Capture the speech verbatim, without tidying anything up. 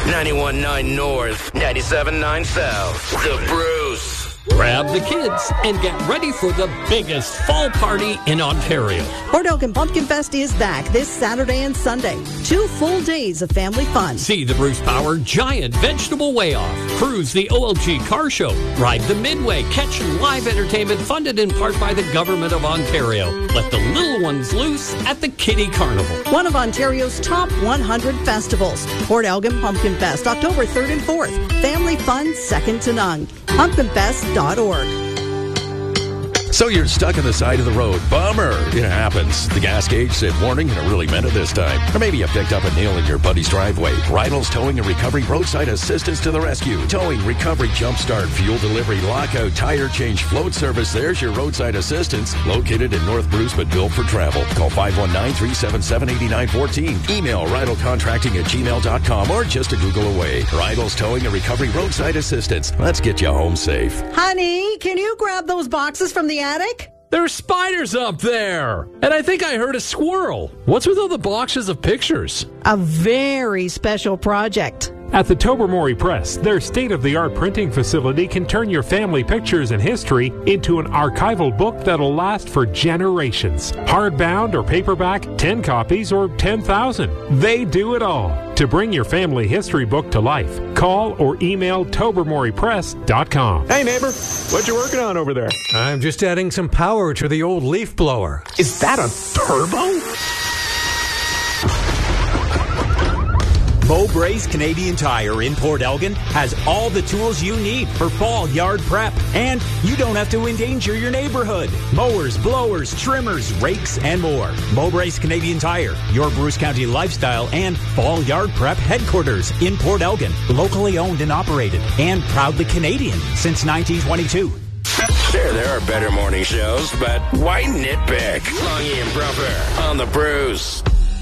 ninety-one point nine North, ninety-seven point nine South. The Bruce. Grab the kids and get ready for the biggest fall party in Ontario. Port Elgin Pumpkin Fest is back this Saturday and Sunday. Two full days of family fun. See the Bruce Power Giant Vegetable Weigh Off. Cruise the O L G Car Show. Ride the Midway. Catch live entertainment funded in part by the Government of Ontario. Let the little ones loose at the Kitty Carnival. One of Ontario's top one hundred festivals. Port Elgin Pumpkin Fest, October third and fourth. Family fun second to none. pumpkin fest dot org. So you're stuck on the side of the road. Bummer. It happens. The gas gauge said warning and it really meant it this time. Or maybe you picked up a nail in your buddy's driveway. Rydell's Towing and Recovery roadside assistance to the rescue. Towing, recovery, jumpstart, fuel delivery, lockout, tire change, float service. There's your roadside assistance. Located in North Bruce but built for travel. Call five one nine, three seven seven, eight nine one four. Email rydellcontracting at gmail dot com or just a Google away. Rydell's Towing and Recovery roadside assistance. Let's get you home safe. Honey, can you grab those boxes from the attic? There's spiders up there. And I think I heard a squirrel. What's with all the boxes of pictures? A very special project. At the Tobermory Press, their state-of-the-art printing facility can turn your family pictures and history into an archival book that'll last for generations. Hardbound or paperback, ten copies or ten thousand. They do it all. To bring your family history book to life, call or email tobermory press dot com. Hey neighbor, what you working on over there? I'm just adding some power to the old leaf blower. Is that a turbo? Mowbray's Canadian Tire in Port Elgin has all the tools you need for fall yard prep, and you don't have to endanger your neighborhood. Mowers, blowers, trimmers, rakes, and more. Mowbray's Canadian Tire, your Bruce County lifestyle and fall yard prep headquarters in Port Elgin. Locally owned and operated, and proudly Canadian since nineteen twenty-two. Sure, there are better morning shows, but why nitpick? Longy and Brumper on The Bruce.